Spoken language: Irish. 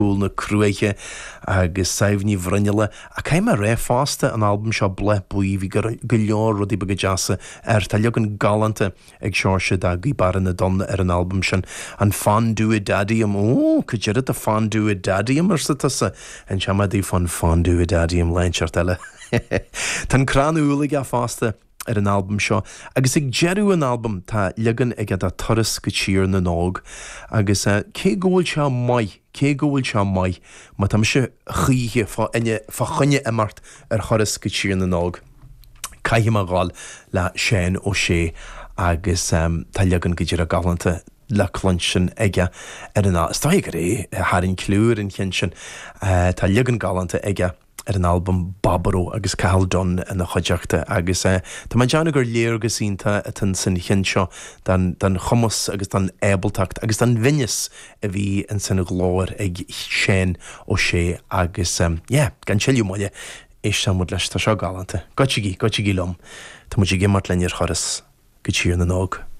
na cruaiche agus saimhní bhrinneile a caiim a ré fásta an albumm seo ble buí bhí go leor rudí be go deasa tá legan galanta ag seirse da gí baran na donna ar an albumm sin an fan dú a dadium go deiread a fan dú a dadium ar sa tusa an seamadí fan dú a dadium leintseart eile. Tá cránúlaigh a fásta ar an albumm seo, agus ag jeú an albumm tá legan ag a toras go tír na nág, agus cé ggóil se mai, má tá se chuíthe fá chunne imart ar choras go tír na nág. Caithim a gáil le Shane O'Shea agus tá legan go dtír a galanta le clunsin aige ar an Tá gur é hairn clúr in chin sin tá legan galanta aige ar an albumm Barbaro agus Cathal Dunn in na chuideachta agus tá man deanna gur léir go sínta a tan san chin seo den chumas agus den ébaltacht agus den vinnes a bhí in san glóir ag Shane O'Shea agus gan seiliú maile is samúd leis tá seo galanta. Gotigi lom, tá mu gé mar lennear choras go tír na nág.